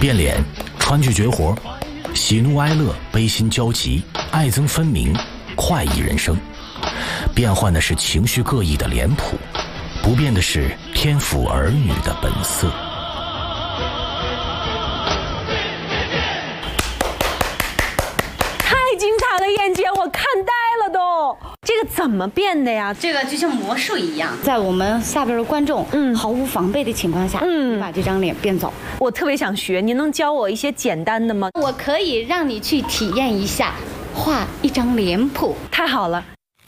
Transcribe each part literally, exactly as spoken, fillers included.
变脸、川剧绝活、喜怒哀乐、悲心交集、爱憎分明、快意人生。变换的是情绪各异的脸谱，不变的是天赋儿女的本色。 太精彩了，燕姐，我看呆了都。这个怎么变的呀？ 这个就像魔术一样， 在我们下边的观众嗯毫无防备的情况下，嗯，把这张脸变走。 我特别想学，您能教我一些简单的吗？ 我可以让你去体验一下画一张脸谱。 太好了。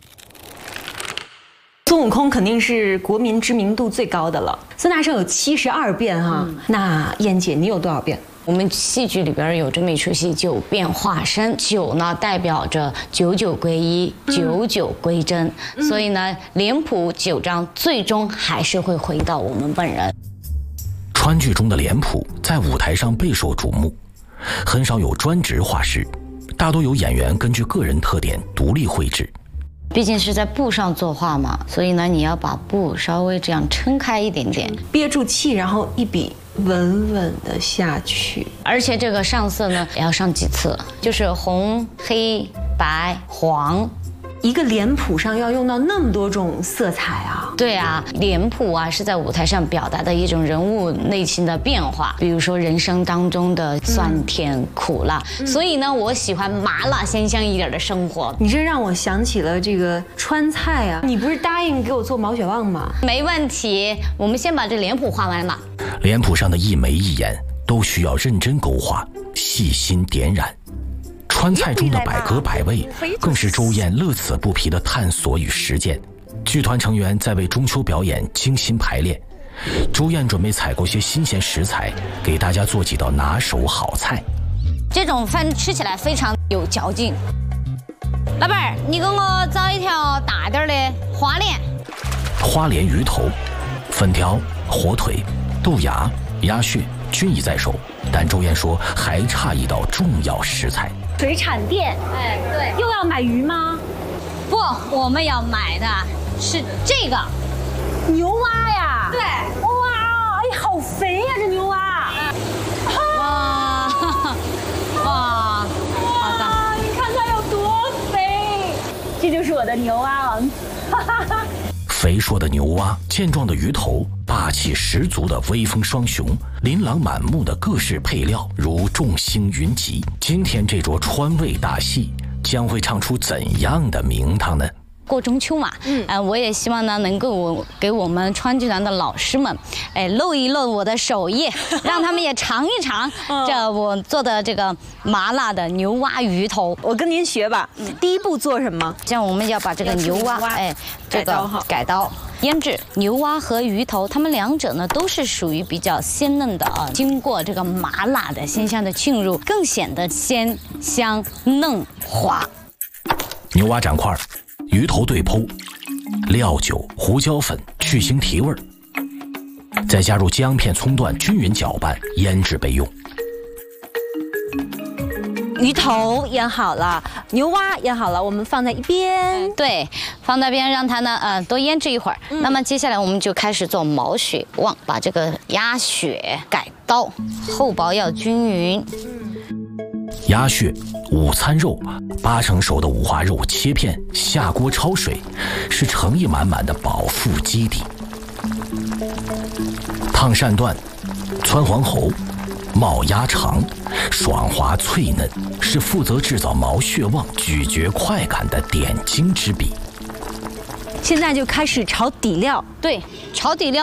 孙悟空肯定是国民知名度最高的了，孙大圣有七十二变哈、嗯，那燕姐你有多少变？ 我们戏剧里边有这么一出戏，九变化身。九呢代表着九九归一，九九归真，嗯、所以呢，脸谱九张最终还是会回到我们本人。 川剧中的脸谱在舞台上备受瞩目，很少有专职画师，大多由演员根据个人特点独立绘制。 毕竟是在布上作画嘛，所以呢，你要把布稍微这样撑开一点点， 憋住气，然后一笔稳稳的下去。 而且这个上色呢，也要上几次，就是红、黑、白、黄。 一个脸谱上要用到那么多种色彩啊！ 对啊，脸谱啊是在舞台上表达的一种人物内心的变化，比如说人生当中的酸甜苦辣。嗯、所以呢，我喜欢麻辣鲜香一点的生活。 你这让我想起了这个川菜啊！你不是答应给我做毛血旺吗？ 没问题，我们先把这脸谱画完嘛。 脸谱上的一眉一眼都需要认真勾画，细心点染。川菜中的百格百味，更是周燕乐此不疲的探索与实践。剧团成员在为中秋表演精心排练，周燕准备采购些新鲜食材，给大家做几道拿手好菜。 这种饭吃起来非常有嚼劲。老板儿，你给我找一条大点的花鲢。 花鲢鱼头、粉条、火腿、豆芽、鸭血均已在手，但周燕说还差一道重要食材。 水产店， 哎，对， 又要买鱼吗？ 不，我们要买的是这个牛蛙呀。 对， 哇，哎，好肥呀，这牛蛙。 哇，哇，好的， 你看它有多肥，这就是我的牛蛙王。 肥硕的牛蛙，健壮的鱼头，霸气十足的威风双雄，琳琅满目的各式配料如众星云集。今天这桌川味大戏将会唱出怎样的名堂呢？ 过中秋嘛，嗯，呃，我也希望呢，能够我给我们川剧团的老师们，哎，露一露我的手艺，让他们也尝一尝这我做的这个麻辣的牛蛙鱼头。 我跟您学吧。嗯、第一步做什么？ 像我们要把这个牛蛙，哎，这个改刀腌制。牛蛙和鱼头，它们两者呢都是属于比较鲜嫩的啊，经过这个麻辣的鲜香的浸入，更显得鲜香嫩滑。 牛蛙斩块。鱼头对剖，料酒、胡椒粉去腥提味儿，再加入姜片、葱段，均匀搅拌，腌制备用。 鱼头腌好了，牛蛙腌好了，我们放在一边。 嗯、对，放在边让它呢呃多腌制一会儿。嗯、那么接下来我们就开始做毛血旺，把这个鸭血改刀，厚薄要均匀。 鸭血。午餐肉，八成熟的五花肉切片，下锅焯水，是诚意满满的饱腹基底。烫鳝段，汆黄喉，冒鸭肠，爽滑脆嫩，是负责制造毛血旺、咀嚼快感的点睛之笔。 现在就开始炒底料， 对，炒底料。